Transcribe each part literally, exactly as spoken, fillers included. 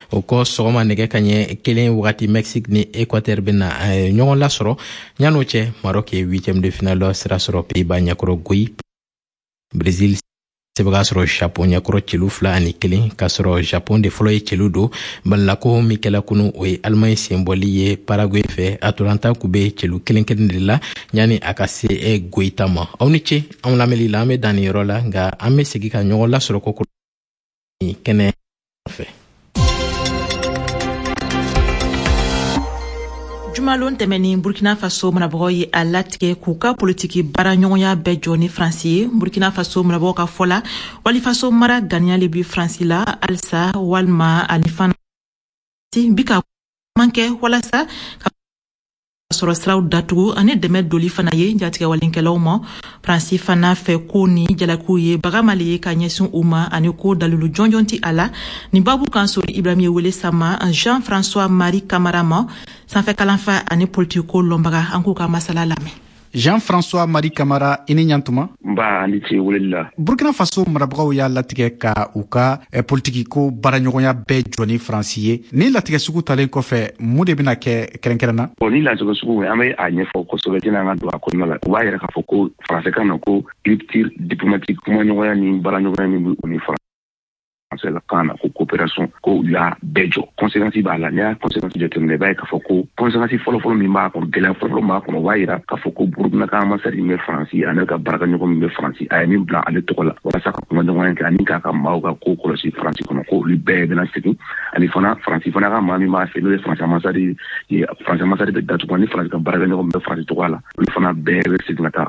o ko sɔgɔma nɛgɛ ka ɲɛ kelen wagati Mexique ni Équateur bena ɲɔgɔn lasɔrɔ ɲano cɛ Maroc ye huitième de finale sira sɔrɔ Pays-Bas ɲɛkɔrɔ goyi Brésil sɛbɛka sɔrɔ Japon ɲɛkɔrɔ celu fila ani kelen ka sɔrɔ Japon de fɔlɔ ye celu don balilako min kɛla kunu o ye Allemagne senbɔli ye Paraguay fɛ Atlanta kube celu kelen kelen de la ɲani a ka se goyita ma aw ni ce anw lamɛnli la an bɛ dan ni yɔrɔ la nka an bɛ segi ka ɲɔgɔn lasɔrɔ ko kɛnɛ fɛ. Jumalon tɛmɛni Burkina Faso marabagaw ye a latigɛ k'u ka politiki baara ɲɔgɔnya bɛɛ jɔ ni Faransi ye. Burkina Faso marabagaw ka fɔ la wali faso mara ganiya le bi Faransi la alisa walima ani fana bi ka man kɛ walasa ka sɔrɔ siraw datugu ani dɛmɛ doli fana ye jatigɛ walenkɛlaw ma. Faransi fana fɛ ko ni jalaku ye bagamale ye ka ɲɛsin u ma ani ko dalilu jɔnjɔn ti a la. Ni babu kan sɔrɔ Ibrahim ye wele sama Jean-François Marie Camara ma sanfɛ kalanfa ani politiko lɔnbaga an k'u ka masala lamɛn. Jean-François Marie Camara i ni ɲantuma. Nba ani ce weleli la. Burkina Faso marabagaw y'a latigɛ ka u ka eh, politiki ko baaraɲɔgɔnya bɛɛ jɔ ni Faransi ye. Ni latigɛ sugu talen kɔfɛ mun de bɛna kɛ kɛrɛnkɛrɛnna? Bon ni latigɛ sugu an bɛ a ɲɛfɔ kosɛbɛ tɛna an ka don a kɔnɔna la. U b'a yɛrɛ k'a fɔ ko Faransi kan na ko rupture diplomatique kumaɲɔgɔnya ni baaraɲɔgɔnya min bɛ u ni Faransi la kan na ko coopération ko la bɛɛ jɔ. Conséquence b'a la n'i y'a conséquence jateminɛ i b'a ye k'a fɔ ko conséquence fɔlɔfɔlɔ min b'a kɔnɔ gɛlɛya fɔlɔfɔlɔ b'a kɔnɔ o b'a yira k'a fɔ ko Burkina ka ambassade min bɛ Faransi ani ka baarakɛɲɔgɔn min bɛ Faransi a ye min bila ale tɔgɔ la walasa ka kumaɲɔgɔnya kɛ ani k'a ka maaw ka ko kɔlɔsi Faransi kɔnɔ ko olu bɛɛ bɛna segin ani fana Faransi fana ka maa min b'a fɛ n'o ye Faransi ambassade ye Faransi ambassade bɛ datugu ani Faransi ka baarakɛɲɔgɔn min bɛ Faransi tɔgɔ la olu fana bɛɛ bɛ segin ka taa.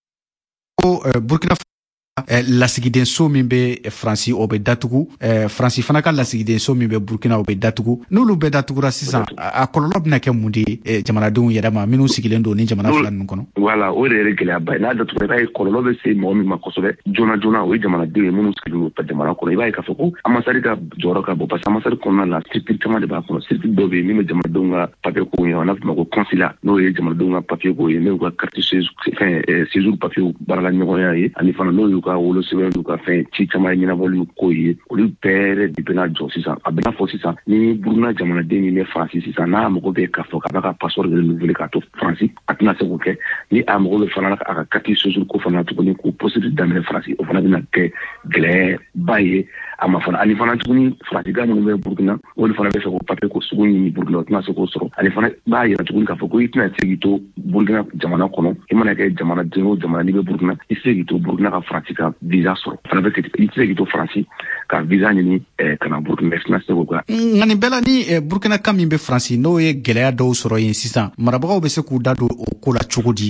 Ko Burkina Eh, lasigiden so min bɛ Faransi o bɛ datugu eh, Faransi fana ka lasigiden so min bɛ Burkina o bɛ datugu n'olu bɛɛ datugura sisan a, a kɔlɔlɔ bɛna kɛ mun de eh, jamanadenw yɛrɛ ma minnu sigilen don ni jamana fila ninnu kɔnɔ. Voilà o de ye gɛlɛyaba ye n'a datugura i b'a ye kɔlɔlɔ bɛ se mɔgɔ min ma kosɛbɛ joona joona o ye jamanadenw ye minnu sigilen don jamana kɔnɔ i b'a ye k'a fɔ ko ambassade ka jɔyɔrɔ ka bon parce que ambassade kɔnɔna la structure caman de b'a kɔnɔ structure dɔw bɛ yen min bɛ jamanadenw ka papier ko ye n'a fɔ ma ko consulat n'o ye jamanadenw ka papier ko ye n'o ka carte séjour fɛn séjour papier baarala ɲɔgɔnya ye ani fana n'o y'u ka wolosɛbɛn ka fɛn ci caman ye ɲɛnabɔliw ko ye olu bɛɛ de bɛna jɔ sisan a bɛna fɔ sisan ni Burkina jamanaden min bɛ Faransi sisan n'a mago bɛ k'a fɔ k'a b'a ka passeport renouvelé k'a to Faransi a tɛna se k'o kɛ ni a mago bɛ fana a ka carte séjour ko fana tuguni k'o procédure daminɛ Faransi o fana bɛna kɛ gɛlɛyaba ye a ma fana ani fana tuguni Faransiga minnu bɛ Burkina olu fana bɛ fɛ k'o papier ko sugu ɲini Burkina o tɛna se k'o sɔrɔ ani fana b'a yira tuguni k'a fɔ ko i tɛna se k'i to Burkina jamana kɔnɔ i mana kɛ jamanaden o jamana n'i bɛ Burkina i se k'i to Burkina ka Faransi ka visa sɔrɔ fana bɛ i tɛ se k'i to Faransi ka visa ɲini ka na Burkina tɛna se k'o kɛ. Nka nin bɛɛ la ni Burkina kan min bɛ Faransi n'o ye gɛlɛya dɔw sɔrɔ yen sisan marabagaw bɛ se k'u da don o ko la cogo di?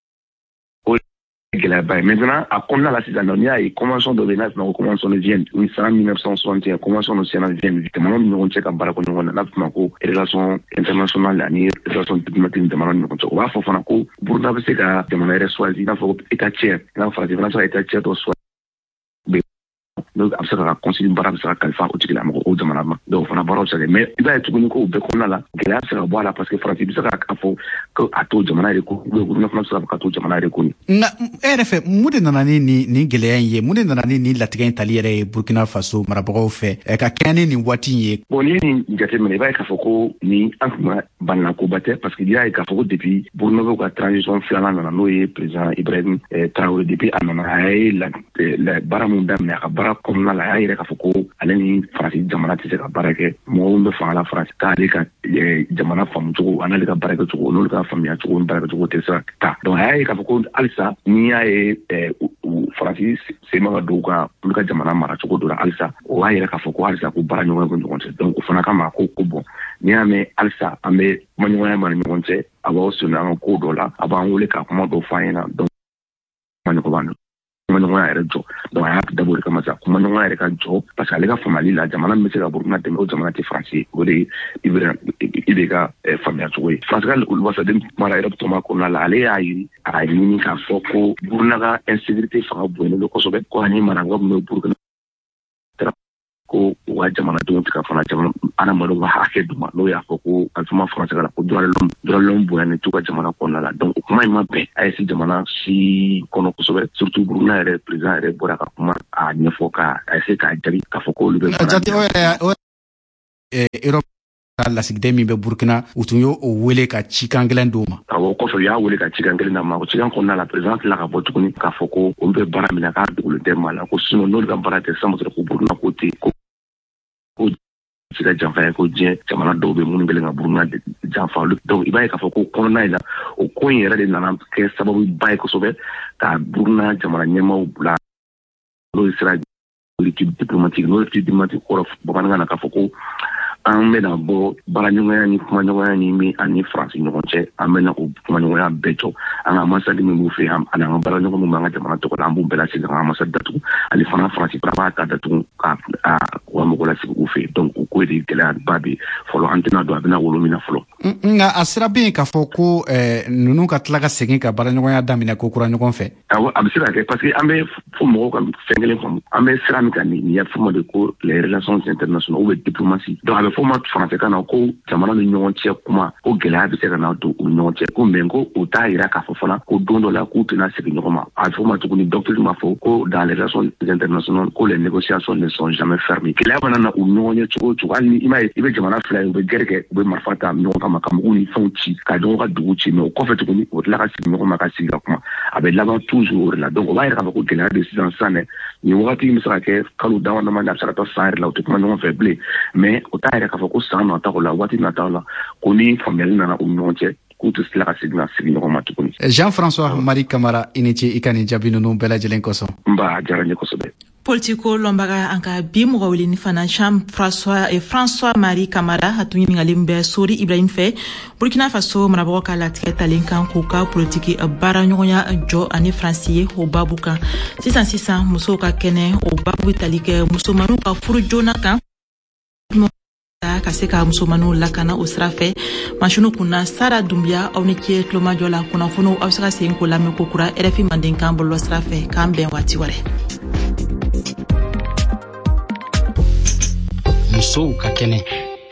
Gɛlɛyaba ye maintenant a kɔnɔna la sisan n'i y'a ye convention dɔ bɛ yen n'a fɔ convention de Vienne une cent mille neuf cent soixante et un convention de Siena Vienne jamanaw ni ɲɔgɔn cɛ ka baara kɛ ɲɔgɔn na n'a fɔ ma ko relation internationale ani relation diplomatique ni jamanaw ni ɲɔgɔn cɛ o b'a fɔ fana ko Burkina bɛ se ka jamana yɛrɛ choisir i n'a fɔ ko état tiers i n'a fɔ Faransi fana bɛ se ka état tiers dɔ choisir donc a bɛ se ka consul baara bɛ se ka kalifa o tigi la mɔgɔ o jamana ma donc fana baaraw bɛ se ka kɛ mais i b'a ye tuguni ko o bɛɛ kɔnɔna la gɛlɛya bɛ se ka bɔ a la parce que Faransi bɛ se ka fɔ ko a to jamana yɛrɛ ko Burkina fana bɛ se ka fɔ ka to jamana yɛrɛ ko ni. Nka e yɛrɛ fɛ mun de nana ni nin gɛlɛya in ye mun de nana ni nin latigɛ in tali yɛrɛ ye Burkina Faso marabagaw fɛ ka kɛɲɛ ni nin waati in ye. Bon ni nin jateminɛ i b'a ye k'a fɔ ko ni an tun ma balinakoba tɛ parce que n'i y'a ye k'a fɔ ko depuis Burkina ka transition filanan nana n'o ye président Ibrahim Traoré depuis a nana a ye baara mun daminɛ a ka baara kɔnɔna la a y'a yɛrɛ k'a fɔ ko ale ni Faransi jamana tɛ se ka baara kɛ mɔgɔw min bɛ fanga la Faransi k'ale ka jamana faamu cogo an'ale ka baara kɛ cogo n'olu ka faamuya cogo ni baara kɛ cogo tɛ se ka taa donc a y'a ye k'a fɔ ko halisa n'i y'a ye Faransi sen bɛ ka don ka olu ka jamana mara cogo dɔ la halisa o b'a yɛrɛ k'a fɔ ko halisa ko baara ɲɔgɔnya bɛ ɲɔgɔn cɛ donc o fana kama ko ko bon n'i y'a mɛn halisa an bɛ kumaɲɔgɔnya ma ni ɲɔgɔn cɛ a b'aw sonni an ka ko dɔ la a b'an wele ka kuma dɔ fɔ an ɲɛna donc kumaɲɔgɔnya kumaɲɔgɔnya yɛrɛ jɔ donc a y'a dabɔ o de kama sa kumaɲɔgɔnya yɛrɛ ka jɔ parce que ale ka faamuyali la jamana min bɛ se ka Burkina dɛmɛ o jamana tɛ Faransi ye o de ye i bɛ ka faamuya cogo ye Faransi ka wasaden mara yɛrɛ tuma kɔnɔna la ale y'a yiri a ɲini k'a fɔ ko Burkina ka insécurité fanga bonyalen don kosɛbɛ ko ani marabagaw min bɛ Burkina ko u ka jamanadenw tɛ ka fana jamana adamadenw ka hakɛ d'u ma n'o y'a fɔ ko a fɔ Faransi la ko droit de l'homme bonyalen t'u ka jamana kɔnɔna la donc o kuma in ma bɛn a ye si jamana si kɔnɔ kosɛbɛ surtout Burkina yɛrɛ président yɛrɛ bɔra ka kuma a ɲɛfɔ ka a essayer k'a jaabi k'a fɔ ko olu bɛ Europe lasigiden min bɛ Burkina u tun y'o wele ka cikan gɛlɛn d'o ma. Awɔ, kɔfɛ u y'a wele ka cikan gɛlɛn d'a ma. O cikan kɔnɔna la président tila ka bɔ tuguni k'a fɔ ko olu bɛ baara min na k'a dogolen tɛ maa la ko sinon n'olu ka baara tɛ sisan ko Burkina ko ten ko ko se ka janfa ye ko diɲɛ jamana dɔw bɛ minnu kɛlen ka Burkina janfa olu. Donc i b'a ye k'a fɔ ko kɔnɔna in na o ko in yɛrɛ de nana kɛ sababuba ye kosɛbɛ ka Burkina jamana ɲɛmaaw bila n'o sera l'équipe diplomatique n'o l'équipe diplomatique kɔrɔ bamanankan na k'a fɔ ko an bɛna bɔ baaraɲɔgɔnya ni kumaɲɔgɔnya ni min ani France ɲɔgɔn cɛ an bɛna o kumaɲɔgɔnya bɛɛ jɔ an ka ambassade min b'u fɛ yan ani an ka baaraɲɔgɔn min b'an ka jamana tɔgɔ la an b'u bɛɛ lasegin an ka ambassade datugu ani fana France fana b'a ta datugu ka u ka mɔgɔ lasigi u fɛ donc o ko de gɛlɛyaba bɛ fɔlɔ an tɛna dɔn a bɛna wolo min na fɔlɔ. Nka a sira bɛ yen k'a fɔ ko ninnu ka tila ka segin ka baaraɲɔgɔnya daminɛ ko kura ɲɔgɔn fɛ. Awɔ a bɛ se ka kɛ parce que an bɛ fɔ mɔgɔw ka fɛn kelen faamu an bɛ sira min kan nin nin fɔ ma de ko les relations internationales ou bien diplomatie donc a bɛ fɔ ma français na ko jamana ni ɲɔgɔn cɛ kuma ko gɛlɛya bɛ se ka na don u ɲɔgɔn cɛ ko mɛ ko o t'a yira k'a fɔ fana ko don dɔ la k'u tɛna segin ɲɔgɔn ma a fɔ ma tuguni docteur ma fɔ ko dans les relations internationales ko les négociations ne sont jamais fermées gɛlɛya mana na u ɲɔgɔn ye cogo o cogo hali ni i m'a ye i bɛ jamana fila ye u bɛ gɛrɛ kɛ u bɛ marifa ta ɲɔgɔn kama ka mɔgɔw ni fɛnw ci ka ɲɔgɔn ka dugu ci mɛ o kɔfɛ tuguni o tila ka sigi ɲɔgɔn ma ka sigi ka kuma a bɛ laban toujours o de la donc o b'a yira k'a fɔ ko gɛlɛya bɛ sisan sisan dɛ nin wagati bɛ se ka kɛ kalo dama dama a bɛ se ka taa san yɛrɛ la u tɛ kuma ɲɔgɔn fɛ bilen mais o t'a yira k'a fɔ ko san nataw la waati nataw la ko ni faamuyali nana u ɲɔgɔn cɛ k'u tɛ tila ka segin ka sigi ɲɔgɔn ma tuguni. Jean-François Marie Camara i ni ce i ka nin jaabi ninnu bɛɛ lajɛlen kosɔn. N b'a diyara n ye kosɛbɛ. Politiko lɔnbaga an ka bi mɔgɔ wele ni fana Jean-François et François Marie Camara a tun ɲininkalen bɛ Sori Ibrahim fɛ Burkina Faso marabagaw ka latigɛ talen kan k'u ka politiki baaraɲɔgɔnya jɔ ani Faransi ye o babu kan. Sisan sisan musow ka kɛnɛ o babu tali kɛ musomanninw ka furu joona kan ka se ka musomanninw lakana o sira fɛ masinu kunna Sara Dumbuya aw ni ce tulomajɔ la kunnafoniw aw se ka segin k'o lamɛn ko kura R F I Mandenkan bɔlɔlɔ sira fɛ k'an bɛn waati wɛrɛ. Musow ka kɛnɛ.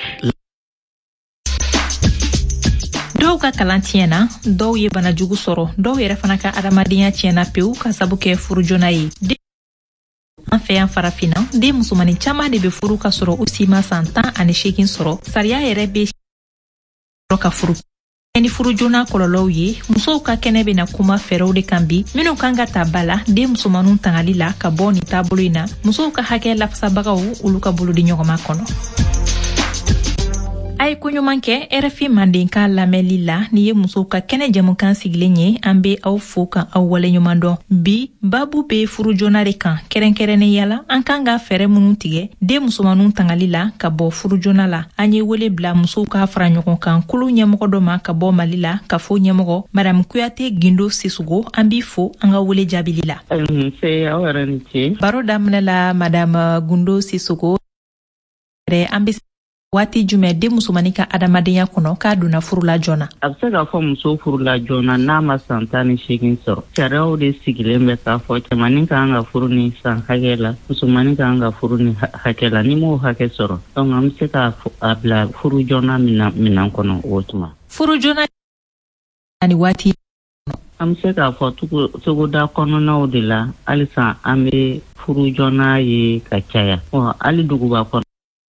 Dɔw ka kalan tiɲɛna, dɔw ye banajugu sɔrɔ, dɔw yɛrɛ fana ka adamadenya tiɲɛna pewu ka sabu kɛ furu joona ye. An fɛ yan farafinna, den musomanin caman de bɛ furu ka sɔrɔ u si ma san tan ani seegin sɔrɔ. Sariya yɛrɛ bɛ ka furu. Ni furu joona kɔlɔlɔw ye, musow ka kɛnɛ bɛna kuma fɛɛrɛw de kan bi, minnu kan ka ta ba la den musomaninw tangali la ka bɔ ni taabolo in na, musow ka hakɛ lafasabagaw olu ka bolo di ɲɔgɔnma kɔnɔ. A ye koɲuman kɛ R F I Mandenkan lamɛnli la ni ye musow ka kɛnɛ jamukan sigilen ye an bɛ aw fo kan aw waleɲuman dɔn. Bi babu bɛ furu joona de kan kɛrɛnkɛrɛnnenya la an kan ka fɛɛrɛ minnu tigɛ den musomaninw tangali la ka bɔ furu joona la. An ye wele bila musow ka fara ɲɔgɔn kan kulu ɲɛmɔgɔ dɔ ma ka bɔ Mali la ka fɔ ɲɛmɔgɔ Madame Kuyate Gindo Sissogo an b'i fo an ka wele jaabili la. Baro daminɛ la Madame Gindo Sissogo an bɛ waati jumɛn den musomanin ka adamadenya kɔnɔ k'a donna furu la joona. A bɛ se k'a fɔ muso furu la joona n'a ma san tan ni seegin sɔrɔ. Sariyaw de sigilen bɛ k'a fɔ cɛmanin ka kan ka furu ni san hakɛ la musomanin ka kan ka furu ni hakɛ la ni m'o hakɛ sɔrɔ donc an bɛ se k'a bila furu joona minan kɔnɔ o tuma. Furu joona ni waati. An bɛ se k'a fɔ togoda kɔnɔnaw de la halisa an bɛ furu joona ye ka caya. Hali duguba kɔnɔ.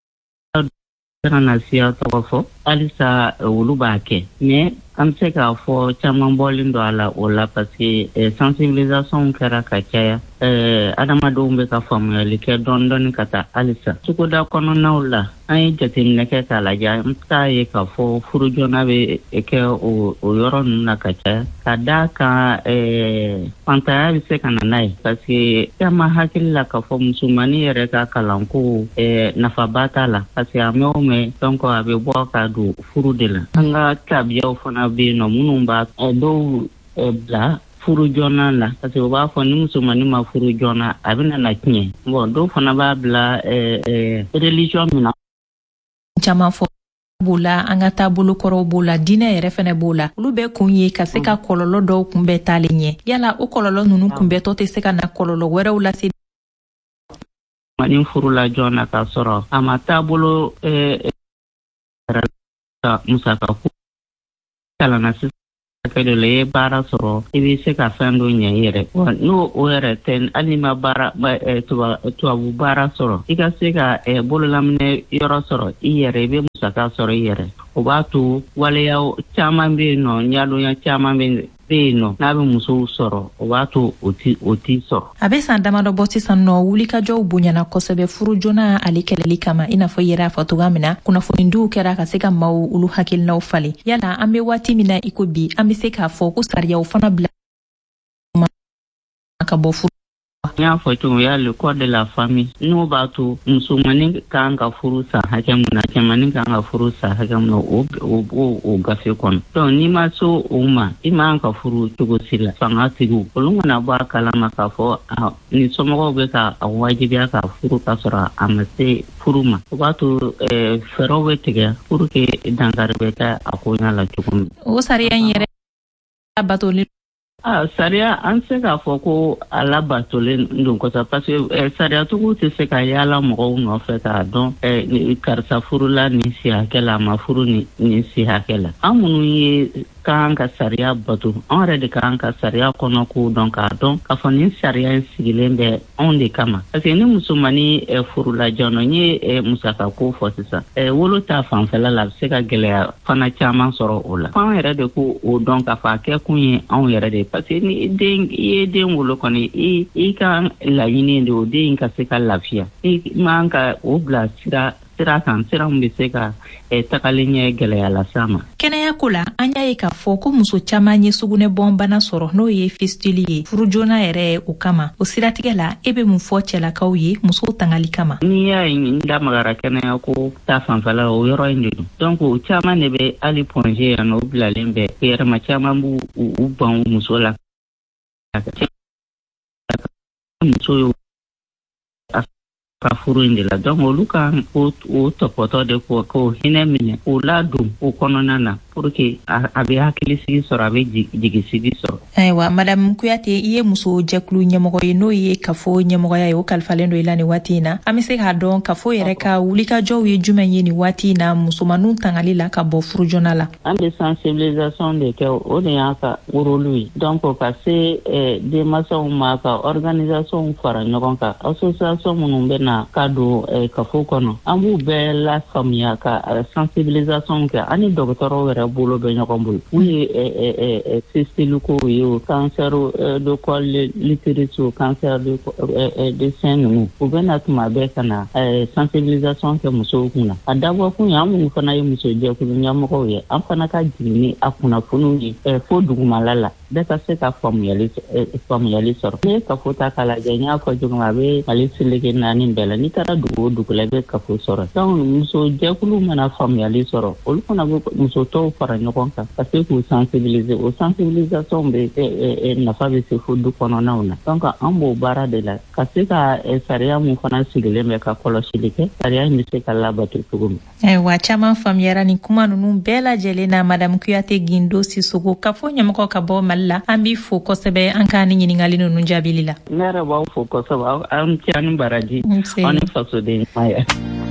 Kana siya tɔgɔ fɔ halisa olu b'a kɛ mais an bɛ se k'a fɔ caman bɔlen don a la o la parce que sensibilisation kɛra ka caya adamadenw bɛ ka faamuyali kɛ dɔɔni dɔɔni ka taa halisa cogoda kɔnɔnaw la an ye jateminɛ kɛ k'a lajɛ an t'a ye k'a fɔ furu joona bɛ kɛ o yɔrɔ ninnu na ka caya ka d'a kan fantanya bɛ se ka na n'a ye parce que caman hakili la k'a fɔ musomanin yɛrɛ ka kalanko nafaba t'a la parce que a mɛn o mɛn donc a bɛ bɔ ka don furu de la an ka tabiyaw fana bɛ yen nɔ minnu b'a dɔw bila furu joona la parce que o b'a fɔ ni musomanin ma furu joona a bɛna na tiɲɛ bon dɔw fana b'a bila religion min na. Caman fɔ b'o la an ka taabolo kɔrɔw b'o la diinɛ yɛrɛ fana b'o la olu bɛɛ kun ye ka se ka kɔlɔlɔ dɔw kunbɛn taalen ɲɛ yala o kɔlɔlɔ ninnu kunbɛntɔ tɛ se ka na kɔlɔlɔ wɛrɛw lase. Ni furu la joona k'a sɔrɔ a ma taabolo musaka ko kalanna sisan kede le bara soro ibi se ka fendo nya yere no o yere ten anima bara to to abu bara soro ika se ka e bololamne yoro soro yere be musaka soro yere o batu wale ya chama be no nyalo ya chama be no na be muso soro o batu oti oti soro abe san damado boti san no wuli ka jow bunya na kosebe furu jona ali keleli kama ina fo yera foto gamina kuna fo ndu kera ka se ka maw ulu hakil na ufali yala ambe wati mina ikobi ambe se ka fo ko sariya ufana bla ka bo furu nya fo tu ya le code de la famille no batu musumani kan ka furu sa hakam na kemani kan ka furu sa hakam no o o o gafe kon to ni ma so uma ima ka furu tugo sila fanga tigu kolunga na ba kala maka fo ni somo be ka wajibi ka furu ka sora amase furuma batu e ferowe tiga furu ke dangarbe ka akonya la tugo o sariya yere batu Ah, saria an se ka fɔ ko ala batolen don kosɛbɛ parce que saria tugu tɛ se ka yala mɔgɔw nɔfɛ k'a dɔn karisa furula nin si hakɛ la a ma furu nin si hakɛ la an minnu ye kan ka sariya bato an yɛrɛ de kan ka sariya kɔnɔ k'o dɔn k'a dɔn k'a fɔ nin sariya in sigilen bɛ anw de kama parce que ni musomani furula jɔnɔ n ye musaka ko fɔ sisan wolo ta fanfɛla la a bɛ se ka gɛlɛya fana caman sɔrɔ o la f'an yɛrɛ de ko o dɔn k'a fɔ a kɛ kun ye anw yɛrɛ de parce que ni den i ye den wolo kɔni i i ka laɲini de o den ka se ka lafiya i man ka o bila sira sira kan sira mun bɛ se ka tagalen ɲɛ gɛlɛya las'a ma. Kɛnɛya ko la an y'a ye k'a fɔ ko muso caman ye sugunɛbɔn bana sɔrɔ n'o ye fistuli ye furu joona yɛrɛ o kama o siratigɛ la e bɛ mun fɔ cɛlakaw ye musow tangali kama. N'i y'a ye n da magara kɛnɛya ko ta fanfɛla o yɔrɔ in de don donc o caman de bɛ hali pɔnze yan nɔ o bilalen bɛ yɛrɛma caman b'u u ban muso la muso ye ka furu in de la donc olu kan o tɔpɔtɔ de ko ko hinɛ minɛ o ladon o kɔnɔna na pour que a bɛ hakilisigi sɔrɔ a bɛ jigisigi sɔrɔ. Ayiwa madame Kuyate i ye muso jɛkulu ɲɛmɔgɔ ye n'o ye kafo ɲɛmɔgɔya ye o kalifalen don i la nin waati in na an bɛ se k'a dɔn kafo yɛrɛ ka wulikajɔw ye jumɛn ye nin waati in na musomaninw tangali la ka bɔ furu joona la. An bɛ sensibilisation de kɛ o de y'an ka rôle ye donc ka se denmansaw ma ka organisation fara ɲɔgɔn kan association minnu bɛ na ka don kafo kɔnɔ an b'u bɛɛ la faamuya ka sensibilisation kɛ ani dɔgɔtɔrɔw yɛrɛ bolo bɛ ɲɔgɔn bolo u ye fistuliko ye o cancer de col l'utérus o cancer de sein ninnu u bɛ na tuma bɛɛ ka na sensibilisation kɛ musow kunna a dabɔ kun ye an minnu fana ye muso jɛkulu ɲɛmɔgɔw ye an fana ka jigin ni a kunnafoniw ye fo dugumala la bɛɛ ka se ka faamuyali sɔrɔ n'i ye kafo ta k'a lajɛ n y'a fɔ cogo min a bɛ mali seleke naani bɛɛ la n'i taara dugu o dugu la i bɛ kafo sɔrɔ donc muso jɛkulu mana faamuyali sɔrɔ olu fana bɛ muso tɔw fara ɲɔgɔn kan ka se k'u sensibiliser o sensibilisation bɛ nafa bɛ se fo du kɔnɔnaw na donc an b'o baara de la ka se ka sariya mun fana sigilen bɛ ka kɔlɔsili kɛ sariya in bɛ se ka labato cogo min. Ayiwa caman faamuyara nin kuma ninnu bɛɛ lajɛlen na madame Kuyate Gindo Sisogo kafo ɲɛmɔgɔ ka bɔ Mali la an b'i fo kosɛbɛ an ka ni ɲininkali ninnu jaabili la. Ne yɛrɛ b'aw fo kosɛbɛ an cɛ ani baraji aw ni fasoden ɲuman.